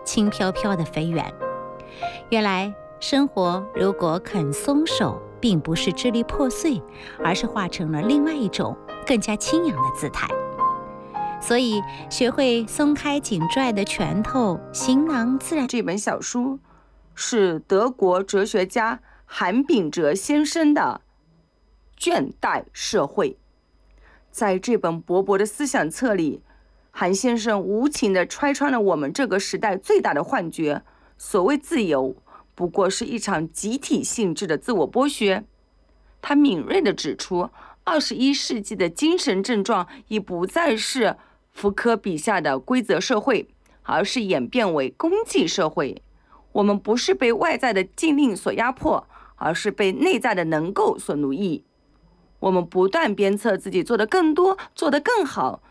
轻飘飘地飞远。原来生活如果肯松手，并不是支离破碎，而是化成了另外一种更加轻扬的姿态。所以学会松开紧拽的拳头，行囊自然。 这本小书是德国哲学家韩炳哲先生的《倦怠社会》。在这本薄薄的思想册里，韩先生无情地拆穿了我们这个时代最大的幻觉：所谓自由，不过是一场集体性质的自我剥削。他敏锐地指出，21世纪的精神症状已不再是福柯笔下的规则社会，而是演变为公祭社会。我们不是被外在的禁令所压迫，而是被内在的能够所奴役。我们不断鞭策自己做得更多，做得更好，